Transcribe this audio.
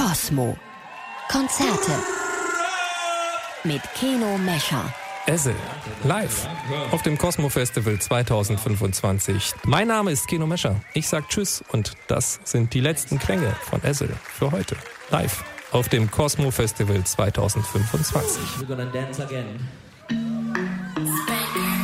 Cosmo. Konzerte mit Keno Mescher. Ezel, live auf dem Cosmo Festival 2025. Mein Name ist Keno Mescher. Ich sag Tschüss und das sind die letzten Klänge von Ezel für heute. Live auf dem Cosmo Festival 2025. We're gonna dance again.